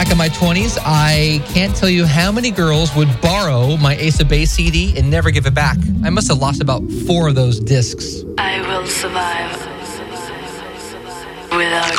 Back in my 20s, I can't tell you how many girls would borrow my Ace of Base CD and never give it back. I must have lost about 4 of those discs. I will survive without